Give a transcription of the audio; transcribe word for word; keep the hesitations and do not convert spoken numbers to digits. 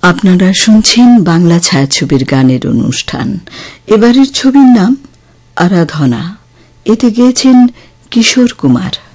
আপনারা শুনছেন বাংলা ছায়াছবির গানের অনুষ্ঠান। এবারের ছবির নাম আরাধনা। এতে গেয়েছেন কিশোর কুমার।